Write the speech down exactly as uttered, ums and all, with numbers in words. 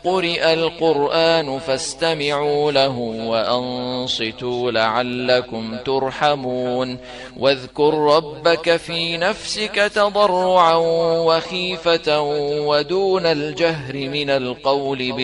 قُرِئَ الْقُرْآنُ فَاسْتَمِعُوا لَهُ وَأَنصِتُوا لَعَلَّكُمْ تُرْحَمُونَ وَاذْكُر رَّبَّكَ فِي نَفْسِكَ تَضَرُّعًا وَخِيفَةً وَدُونَ الْجَهْرِ مِنَ الْقَوْلِ